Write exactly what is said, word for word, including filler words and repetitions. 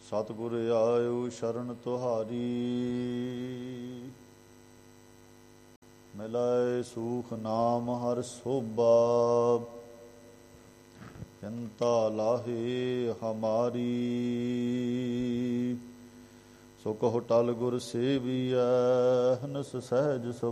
ਸਤਿਗੁਰ ਆਇਓ ਸ਼ਰਨ ਤੁਹਾਰੀ। ਮਿਲਾਏ ਸੂਖ ਨਾਮ ਹਰ ਸੋਭਾ, ਚਿੰਤਾ ਲਾਹੇ ਹਮਾਰੀ। ਸੋ ਕਹੋ ਟਲ ਗੁਰ ਸੇਵੀਐ, ਹਨਸ ਸਹਿਜ